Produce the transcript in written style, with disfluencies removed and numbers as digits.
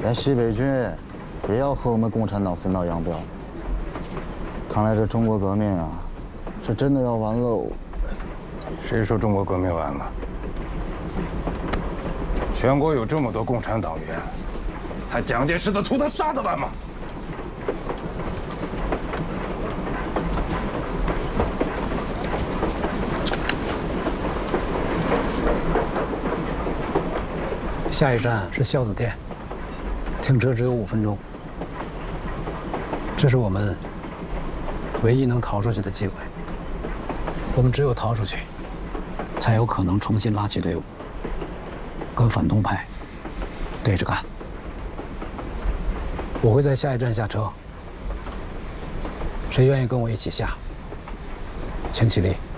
连西北军也要和我们共产党分道扬镳。看来这中国革命啊，是真的要完喽。 谁说中国革命完了？全国有这么多共产党员，才蒋介石的图他杀得完吗？ 下一站是孝子店，停车只有5分钟。这是我们唯一能逃出去的机会。我们只有逃出去，才有可能重新拉起队伍，跟反动派对着干。我会在下一站下车，谁愿意跟我一起下，请起立。